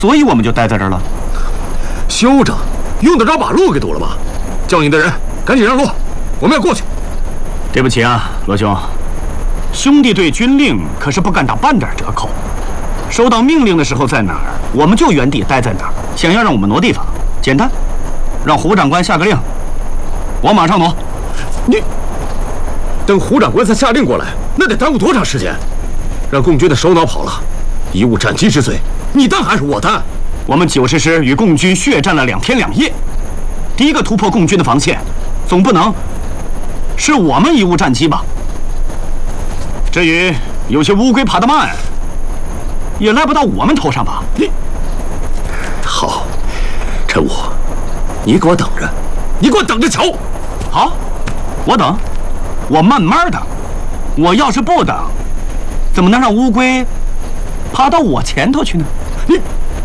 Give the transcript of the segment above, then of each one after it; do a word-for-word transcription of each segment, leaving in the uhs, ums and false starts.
所以我们就待在这儿了。 休整，用得着把路给堵了吗？叫你的人赶紧让路，我们要过去。 对不起啊，罗兄，兄弟对军令可是不敢打半点折扣。收到命令的时候在哪儿，我们就原地待在哪儿。想要让我们挪地方，简单，让胡长官下个令，我马上挪。 你等胡长官再下令过来，那得耽误多长时间？让共军的首脑跑了，贻误战机之罪，你担还是我担？ 我们九十师与共军血战了两天两夜，第一个突破共军的防线，总不能是我们贻误战机吧？至于有些乌龟爬得慢，也赖不到我们头上吧？ 你好，陈武，你给我等着，你给我等着瞧。 好，我等，我慢慢等。我要是不等，怎么能让乌龟爬到我前头去呢？你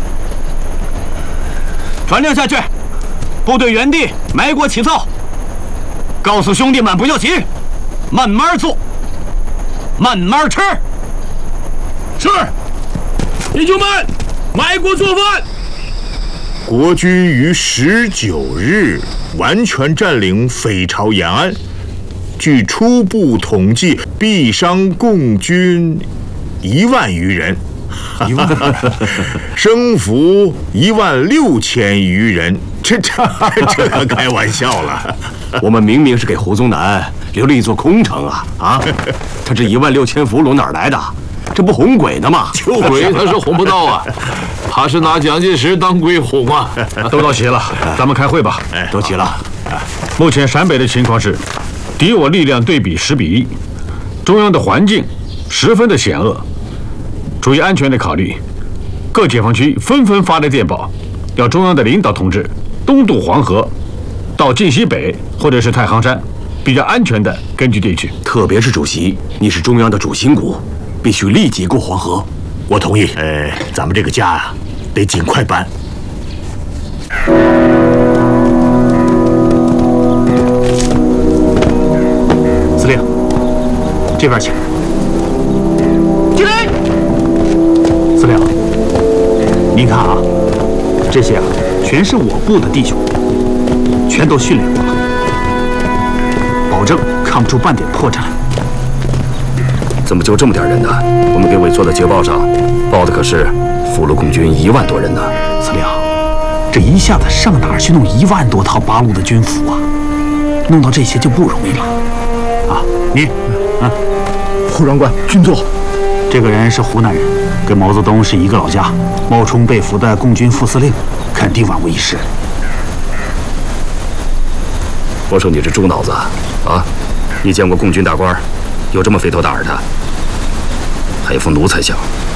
传令下去，部队原地埋锅起灶，告诉兄弟们不要急，慢慢做，慢慢吃。 是，弟兄们，埋锅做饭。 国军于十九日完全占领匪巢延安，据初步统计，毙伤共军一万余人，一万，生俘一万六千余人。这这这可开玩笑了。 我们明明是给胡宗南留了一座空城啊啊！他这一万六千俘虏哪儿来的？这不哄鬼呢吗？ 鬼他是哄不到啊，他是拿蒋介石当鬼哄啊！ 都到齐了，咱们开会吧。 都齐了。 目前陕北的情况是，敌我力量对比十比一，中央的环境十分的险恶。出于安全的考虑，各解放区纷纷发来电报，要中央的领导同志东渡黄河，到晋西北或者是太行山，比较安全的根据地去。 特别是主席，你是中央的主心骨，必须立即过黄河。 我同意。呃，咱们这个家啊，得尽快搬。 司令，这边请。进来。司令，您看啊，这些啊，全是我部的弟兄，全都训练过了，保证看不出半点破绽。 怎么就这么点人呢？我们给委托的捷报上报的可是俘虏共军一万多人呢。 司令，这一下子上哪儿去弄一万多套八路的军服啊？弄到这些就不容易了。啊，你，嗯， 胡长官，军座。 这个人是湖南人，跟毛泽东是一个老家，冒充被俘的共军副司令，肯定万无一失。 我说你这猪脑子啊！你见过共军大官有这么肥头大耳的？还有副奴才像。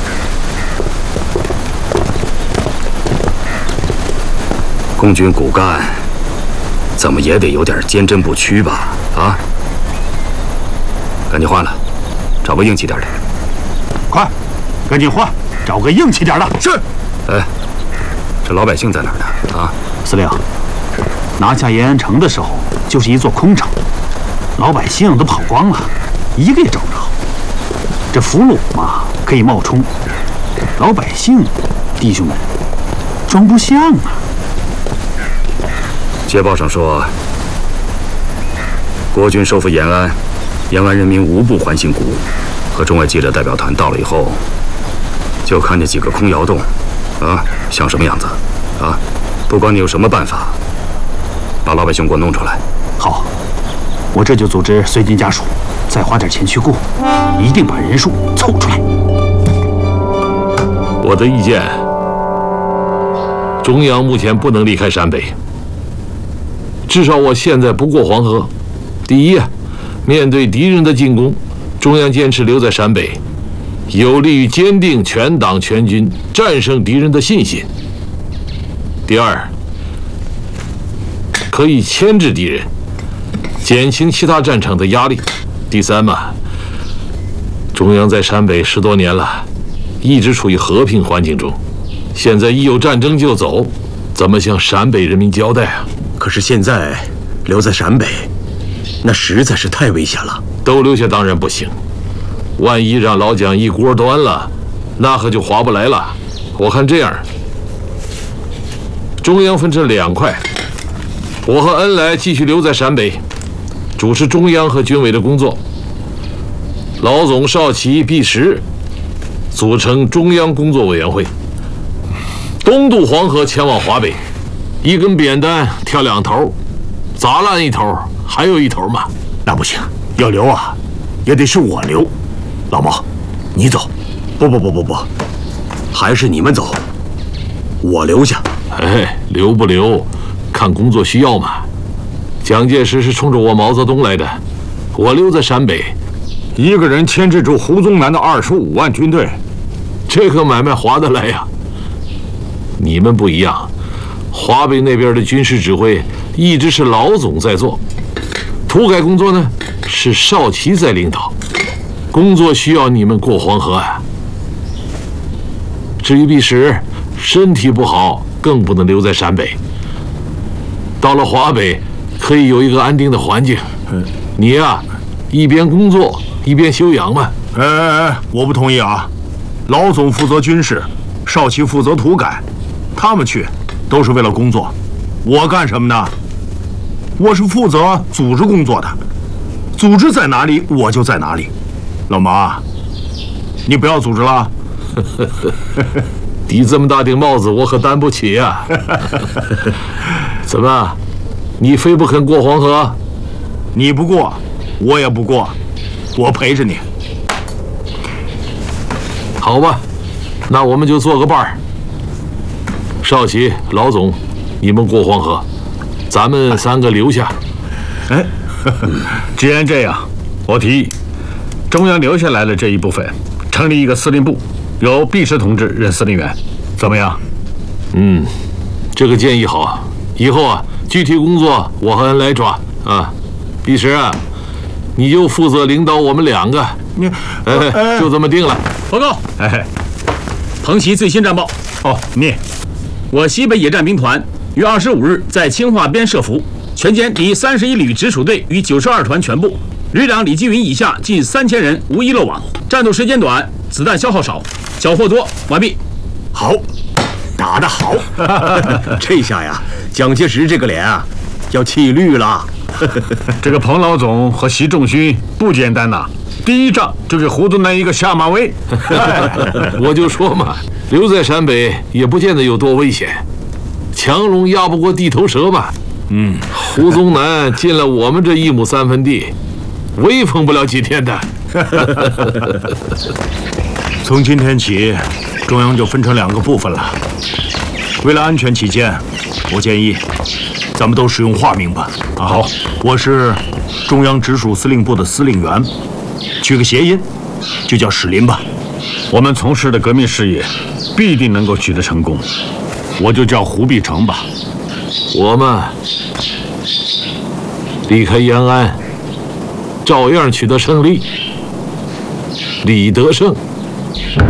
共军骨干怎么也得有点坚贞不屈吧？啊！赶紧换了，找个硬气点的。 快，赶紧换，找个硬气点的。 是。哎，这老百姓在哪儿呢？啊， 司令，拿下延安城的时候就是一座空城，老百姓都跑光了，一个也找不着。这俘虏嘛，可以冒充，老百姓，弟兄们，装不像啊。 捷报上说，国军收复延安，延安人民无不欢欣鼓舞。和中外记者代表团到了以后，就看见几个空窑洞，啊，像什么样子？啊，不管你有什么办法，把老百姓给我弄出来。 好，我这就组织随军家属，再花点钱去雇，一定把人数凑出来。 我的意见，中央目前不能离开陕北，至少我现在不过黄河。第一，面对敌人的进攻，中央坚持留在陕北，有利于坚定全党全军战胜敌人的信心。第二，可以牵制敌人，减轻其他战场的压力。第三嘛，中央在陕北十多年了，一直处于和平环境中，现在一有战争就走，怎么向陕北人民交代啊？ 可是现在留在陕北，那实在是太危险了。 都留下当然不行，万一让老蒋一锅端了，那可就划不来了。我看这样， 中央分成两块，我和恩来继续留在陕北，主持中央和军委的工作。老总邵奇、毕石组成中央工作委员会，东渡黄河前往华北，一根扁担挑两头，砸烂一头还有一头嘛。 那不行，要留啊，也得是我留。老毛，你走。 不不不不不，还是你们走，我留下。 哎，留不留，看工作需要嘛。蒋介石是冲着我毛泽东来的，我留在陕北。 一个人牵制住胡宗南的二十五万军队， 这个买卖划得来呀。你们不一样，华北那边的军事指挥一直是老总在做，土改工作呢是邵奇在领导，工作需要你们过黄河啊。至于毕石，身体不好，更不能留在陕北。到了华北，可以有一个安定的环境。你呀，一边工作一边休养嘛。 哎哎哎，我不同意啊！老总负责军事，邵奇负责土改，他们去都是为了工作，我干什么呢？我是负责组织工作的，组织在哪里我就在哪里。老毛，你不要组织了。 抵这么大顶帽子，我可担不起呀、啊！怎么，你非不肯过黄河？ 你不过，我也不过，我陪着你。 好吧，那我们就做个伴儿。邵奇、老总，你们过黄河，咱们三个留下。 哎，既然这样，我提议，中央留下来的这一部分，成立一个司令部。由毕石同志任司令员，怎么样？ 嗯，这个建议好。以后啊，具体工作我和恩来抓啊。毕石啊，你就负责领导我们两个。 你， 哎，就这么定了。 报告， 哎， 彭奇最新战报。 哦，念。 我西北野战兵团于二十五日在清化边设伏，全歼敌三十一旅直属队与九十二团全部，旅长李继云以下近三千人无一漏网，战斗时间短，子弹消耗少。缴获多，完毕。 好，打得好！这下呀，蒋介石这个脸啊，要气绿了。 这个彭老总和习仲勋不简单呐，第一仗就给胡宗南一个下马威。 我就说嘛，留在陕北也不见得有多危险，强龙压不过地头蛇嘛。嗯，胡宗南进了我们这一亩三分地，威风不了几天的。 从今天起，中央就分成两个部分了。为了安全起见，我建议咱们都使用化名吧。啊，好，我是中央直属司令部的司令员，取个谐音，就叫史林吧。 我们从事的革命事业必定能够取得成功，我就叫胡必成吧。 我嘛，离开延安，照样取得胜利。李德胜。